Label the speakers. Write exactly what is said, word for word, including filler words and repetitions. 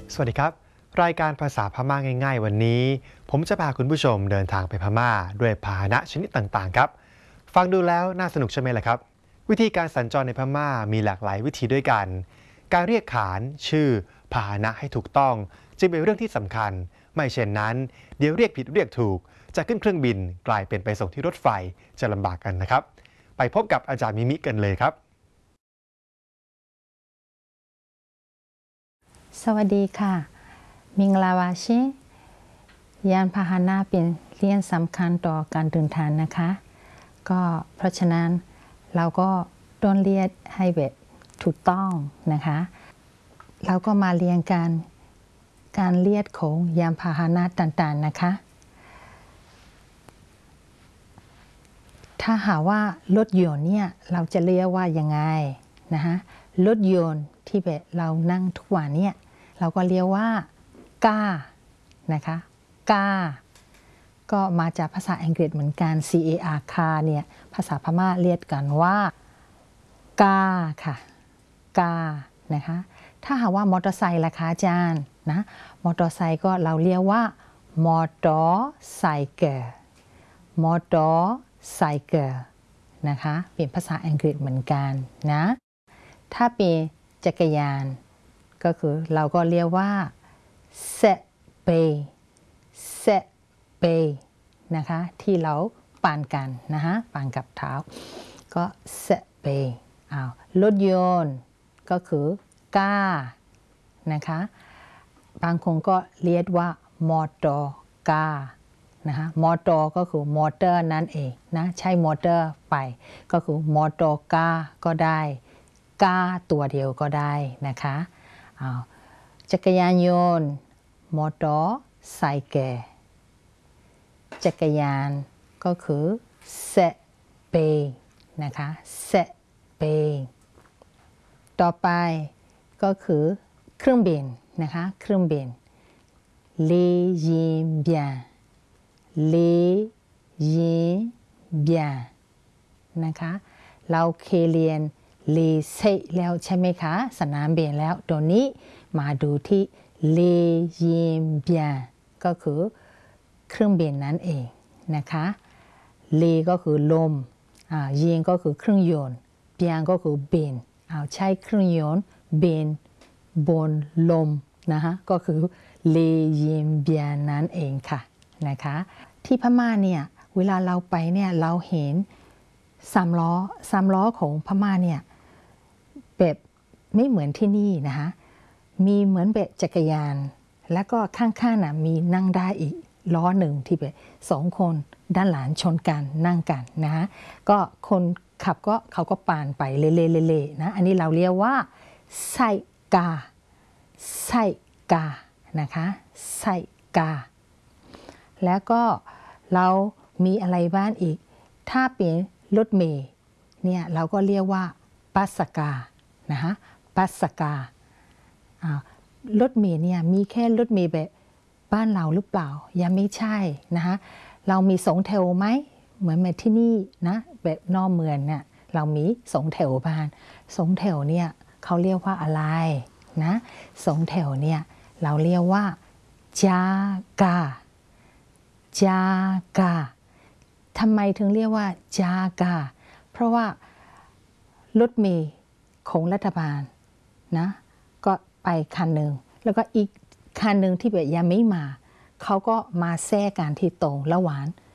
Speaker 1: สวัสดีครับรายการภาษาพม่าง่ายๆวันนี้ผมจะพาคุณผู้ชมเดินทางไปพม่าด้วยพาหนะชนิดต่างๆครับฟังดูแล้วน่าสนุกใช่ไหมล่ะครับวิธีการสัญจรในพม่ามีหลากหลายวิธีด้วยกันการเรียกขานชื่อพาหนะให้ถูกต้องจึงเป็นเรื่องที่สำคัญไม่เช่นนั้นเดี๋ยวเรียกผิดเรียกถูกจะขึ้นเครื่องบินกลายเป็นไปส่งที่รถไฟจะลำบากกันนะครับไปพบกับอาจารย์มิมิกันเลยครับ
Speaker 2: สวัสดีค่ะมิงลาวาชิยานพาหนะเป็นเรื่องสำคัญต่อการเดินทางนะคะก็เพราะฉะนั้นเราก็ต้องเรียกให้แบบถูกต้องนะคะเราก็มาเรียนกันการเรียกของยานพาหนะต่างๆนะคะถ้าหากว่ารถยนต์เนี่ยเราจะเรียกว่ายังไงนะคะรถยนต์ที่แบบเรานั่งทุกวันเนี่ยเราก็เรียกว่าก้านะคะก้าก็มาจากภาษาอังกฤษเหมือนกัน C A R คาเนี่ยภาษาพม่าเรียกกันว่าก้าค่ะก้านะคะถ้าหากว่ามอเตอร์ไซค์ล่ะคะอาจารย์นะมอเตอร์ไซค์ก็เราเรียกว่ามอเตอร์ไซเคิลมอเตอร์ไซเคิลนะคะเป็นภาษาอังกฤษเหมือนกันนะถ้าเป็นจักรยานก็คือเราก็เรียกว่าเซเปเซเปนะคะที่เราปั่นกันนะคะปั่นกับเท้าก็เซเปอ้าวรถยนต์ก็คือก้านะคะบางคนก็เรียกว่ามอเตอร์ก้านะคะมอเตอร์ก็คือมอเตอร์นั่นเองนะใช้มอเตอร์ไปก็คือมอเตอร์ก้าก็ได้ก้าตัวเดียวก็ได้นะคะจักรยานยนต์มอเตอร์ไซเคิลจักรยานก็คือเซเปนะคะเซเปต่อไปก็คือเครื่องบินนะคะเครื่องบินเลยินเบียนเลยินเบียนนะคะเราเคยเรียนเลเซแล้วใช่ไหมคะสนามบินแล้วตัวนี้มาดูที่เลยินเบียนก็คือเครื่องบินนั่นเองนะคะเลก็คือลมยินก็คือเครื่องยนต์เบียนก็คือบินเอาใช้เครื่องยนต์บินบนลมนะคะก็คือเลยินเบียนนั่นเองค่ะนะคะที่พม่าเนี่ยเวลาเราไปเนี่ยเราเห็นสามล้อสามล้อของพม่าเนี่ยแบบไม่เหมือนที่นี่นะคะมีเหมือนแบบจักรยานแล้วก็ข้างๆน่ะมีนั่งได้อีกล้อหนึ่งที่แบบสองคนด้านหลังชนกันนั่งกันนะคะก็คนขับก็เขาก็ปานไปเล่ๆๆนะอันนี้เราเรียกว่าไซกาไซกานะคะไซกาแล้วก็เรามีอะไรบ้างอีกถ้าเป็นรถเมล์เนี่ยเราก็เรียกว่าปัสกานะคะปัสการถเมล์เนี่ยมีแค่รถเมล์แบบบ้านเราหรือเปล่ายังไม่ใช่นะคะเรามีสองแถวไหมเหมือนแบบที่นี่นะแบบนอกเมืองเนี่ยเรามีสองแถวบ้านสองแถวเนี่ยเขาเรียกว่าอะไรนะสองแถวเนี่ยเราเรียกว่าจากาจากาทำไมถึงเรียกว่าจากาเพราะว่ารถเมล์ของรัฐบาลนะก็ไปคันหนึ่งแล้วก็อีกคันหนึ่งที่แบบยังไม่มาเขาก็มาแทรกกันที่ตรงระหว่าง